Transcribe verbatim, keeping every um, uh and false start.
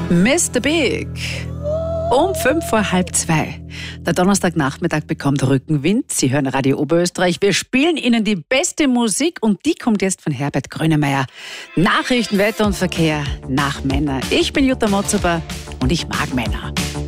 Mister Big. Um fünf vor halb zwei. Der Donnerstagnachmittag bekommt Rückenwind. Sie hören Radio Oberösterreich. Wir spielen Ihnen die beste Musik und die kommt jetzt von Herbert Grönemeyer. Nachrichten, Wetter und Verkehr nach Männer. Ich bin Jutta Motzober und ich mag Männer.